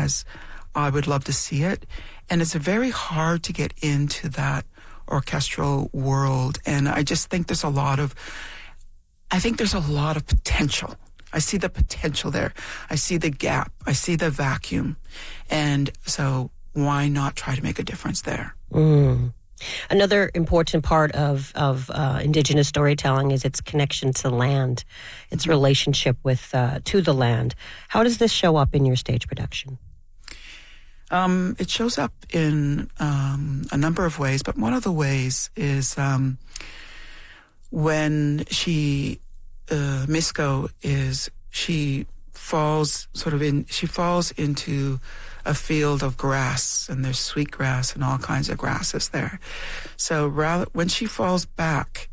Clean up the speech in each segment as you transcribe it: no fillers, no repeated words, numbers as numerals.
as I would love to see it. And it's very hard to get into that orchestral world. And I just think there's a lot of potential. I see the potential there. I see the gap. I see the vacuum. And so why not try to make a difference there? Another important part of Indigenous storytelling is its connection to land, its relationship with to the land. How does this show up in your stage production? It shows up in a number of ways, but one of the ways is when Misko falls into a field of grass, and there's sweet grass and all kinds of grasses there. So when she falls back,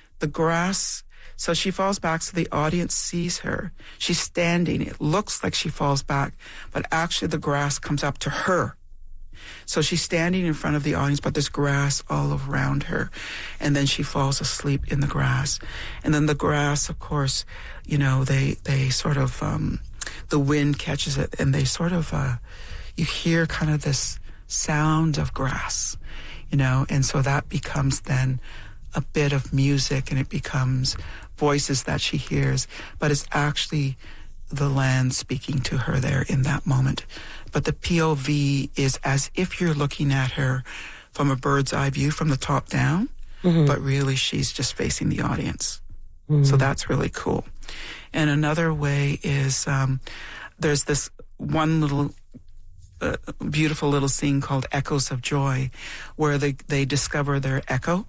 she falls back so the audience sees her. She's standing. It looks like she falls back, but actually the grass comes up to her. So she's standing in front of the audience, but there's grass all around her. And then she falls asleep in the grass. And then the grass, of course, they sort of, the wind catches it, and they sort of, you hear kind of this sound of grass, and so that becomes then a bit of music, and it becomes voices that she hears, but it's actually the land speaking to her there in that moment. But the POV is as if you're looking at her from a bird's eye view from the top down, but really she's just facing the audience. So that's really cool. And another way is there's this one little beautiful little scene called Echoes of Joy, where they discover their echo.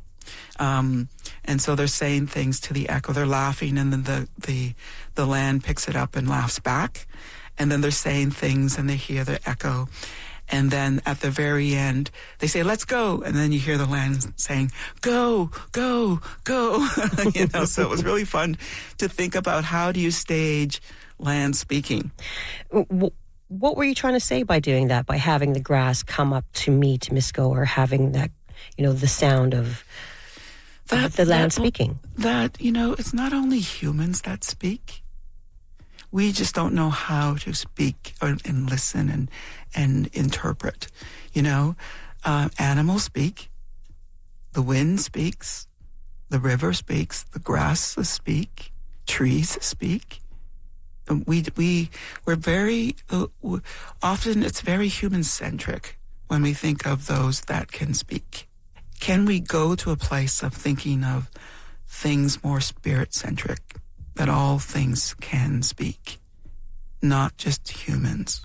And so they're saying things to the echo. They're laughing, and then the land picks it up and laughs back. And then they're saying things, and they hear the echo. And then at the very end, they say, "Let's go." And then you hear the land saying, "Go, go, go." So it was really fun to think about, how do you stage land speaking? What were you trying to say by doing that, by having the grass come up to meet Misko, or having that, the sound of the land speaking? It's not only humans that speak. We just don't know how to speak and listen and interpret. Animals speak. The wind speaks. The river speaks. The grasses speak. Trees speak. We're very often, it's very human-centric when we think of those that can speak. Can we go to a place of thinking of things more spirit-centric, that all things can speak, not just humans?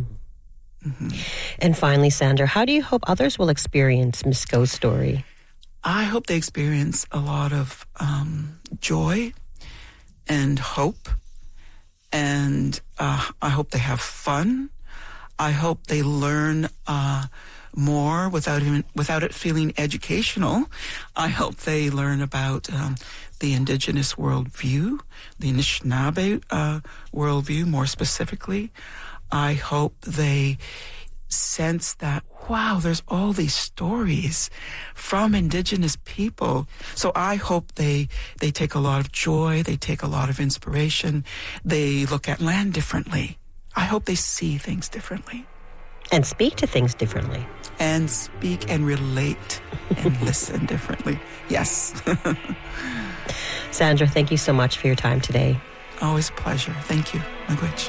And finally, Sandra, how do you hope others will experience Misko's story? I hope they experience a lot of joy and hope. And I hope they have fun. I hope they learn more without it feeling educational. I hope they learn about the Indigenous worldview, the Anishinaabe worldview more specifically. I hope they sense that, wow, there's all these stories from Indigenous people. So I hope they take a lot of joy, they take a lot of inspiration, they look at land differently. I hope they see things differently. And speak to things differently. And speak and relate and listen differently. Yes. Sandra, thank you so much for your time today. Always a pleasure. Thank you. Miigwech.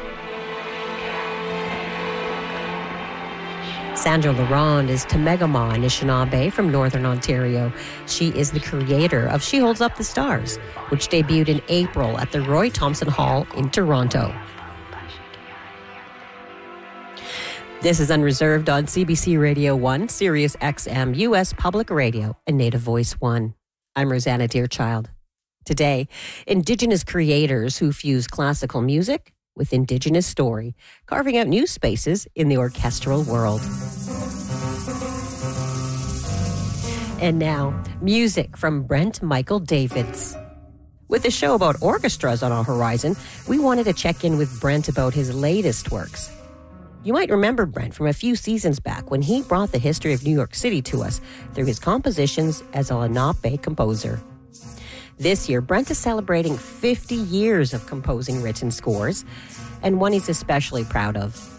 Sandra LaRonde is Temegama Anishinaabe from Northern Ontario. She is the creator of She Holds Up the Stars, which debuted in April at the Roy Thomson Hall in Toronto. This is Unreserved on CBC Radio 1, Sirius XM, U.S. Public Radio, and Native Voice 1. I'm Rosanna Deerchild. Today, Indigenous creators who fuse classical music with Indigenous story, carving out new spaces in the orchestral world. And now, music from Brent Michael Davids. With a show about orchestras on our horizon, we wanted to check in with Brent about his latest works. You might remember Brent from a few seasons back when he brought the history of New York City to us through his compositions as a Lenape composer. This year, Brent is celebrating 50 years of composing written scores, and one he's especially proud of.